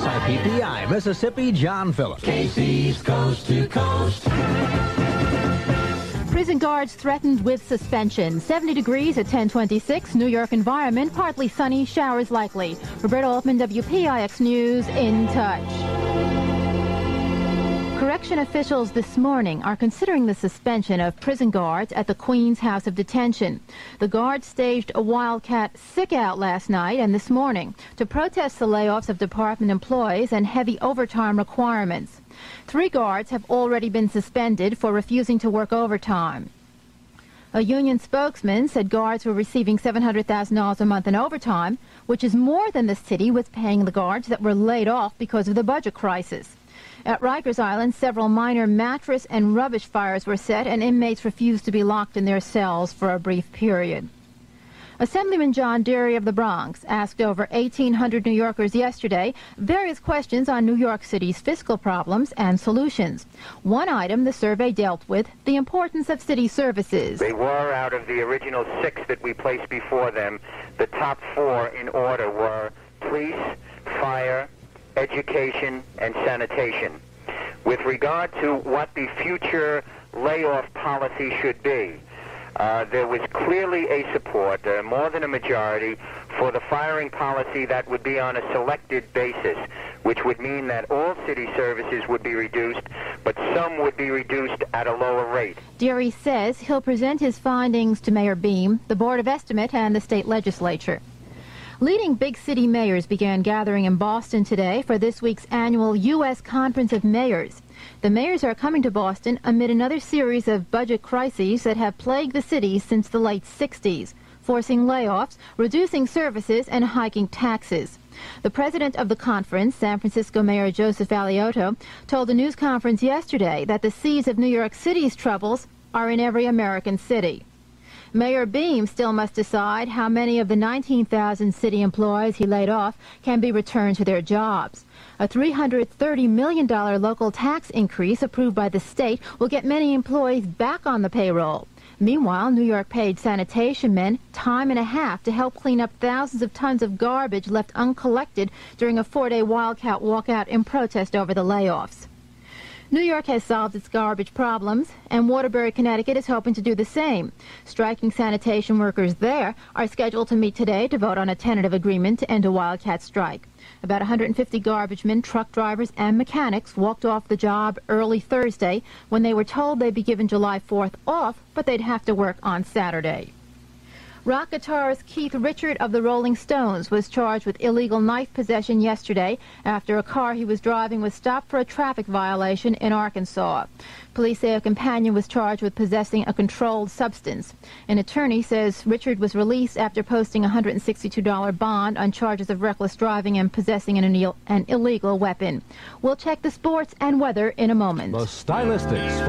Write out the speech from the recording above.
KSIPPI, Mississippi, John Phillips. KC's Coast to Coast. Prison guards threatened with suspension. 70 degrees at 10:26. New York environment, partly sunny, showers likely. Roberta Altman, WPIX News, in touch. Correction officials this morning are considering the suspension of prison guards at the Queens House of Detention. The guards staged a wildcat sick-out last night and this morning to protest the layoffs of department employees and heavy overtime requirements. 3 guards have already been suspended for refusing to work overtime. A union spokesman said guards were receiving $700,000 a month in overtime, which is more than the city was paying the guards that were laid off because of the budget crisis. At Rikers Island, several minor mattress and rubbish fires were set, and inmates refused to be locked in their cells for a brief period. Assemblyman John Deary of the Bronx asked over 1,800 New Yorkers yesterday various questions on New York City's fiscal problems and solutions. One item the survey dealt with, the importance of city services. They were, out of the original 6 that we placed before them, the top 4 in order were police, fire, education, and sanitation. With regard to what the future layoff policy should be, there was clearly a support, more than a majority, for the firing policy that would be on a selected basis, which would mean that all city services would be reduced, but some would be reduced at a lower rate. Deary says he'll present his findings to Mayor Beam, the Board of Estimate, and the state legislature. Leading big city mayors began gathering in Boston today for this week's annual U.S. Conference of Mayors. The mayors are coming to Boston amid another series of budget crises that have plagued the city since the late 60s, forcing layoffs, reducing services, and hiking taxes. The president of the conference, San Francisco Mayor Joseph Alioto, told a news conference yesterday that the seeds of New York City's troubles are in every American city. Mayor Beam still must decide how many of the 19,000 city employees he laid off can be returned to their jobs. A $330 million local tax increase approved by the state will get many employees back on the payroll. Meanwhile, New York paid sanitation men time and a half to help clean up thousands of tons of garbage left uncollected during a 4-day wildcat walkout in protest over the layoffs. New York has solved its garbage problems, and Waterbury, Connecticut is hoping to do the same. Striking sanitation workers there are scheduled to meet today to vote on a tentative agreement to end a wildcat strike. About 150 garbage men, truck drivers, and mechanics walked off the job early Thursday when they were told they'd be given July 4th off, but they'd have to work on Saturday. Rock guitarist Keith Richard of the Rolling Stones was charged with illegal knife possession yesterday after a car he was driving was stopped for a traffic violation in Arkansas. Police say a companion was charged with possessing a controlled substance. An attorney says Richard was released after posting a $162 bond on charges of reckless driving and possessing an illegal weapon. We'll check the sports and weather in a moment. The Stylistics.